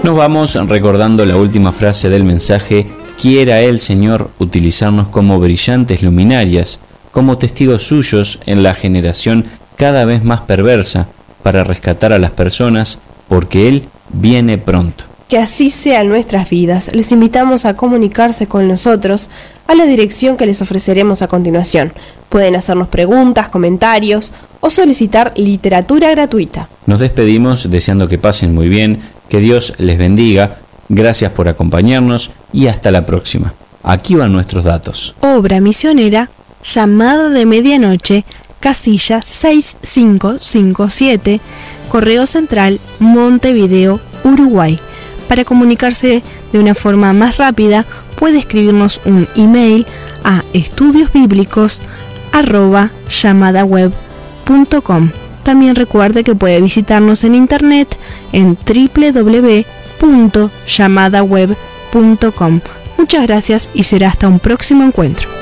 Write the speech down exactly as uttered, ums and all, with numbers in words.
Nos vamos recordando la última frase del mensaje: quiera el Señor utilizarnos como brillantes luminarias, como testigos suyos en la generación cada vez más perversa, para rescatar a las personas, porque Él viene pronto. Que así sea en nuestras vidas. Les invitamos a comunicarse con nosotros a la dirección que les ofreceremos a continuación. Pueden hacernos preguntas, comentarios o solicitar literatura gratuita. Nos despedimos deseando que pasen muy bien, que Dios les bendiga, gracias por acompañarnos y hasta la próxima. Aquí van nuestros datos. Obra misionera, llamada de medianoche, casilla seis cinco cinco siete, Correo Central, Montevideo, Uruguay. Para comunicarse de una forma más rápida, puede escribirnos un email a estudiosbiblicos arroba llamadaweb punto com. También recuerde que puede visitarnos en internet en doble u doble u doble u punto llamadaweb punto com. Muchas gracias y será hasta un próximo encuentro.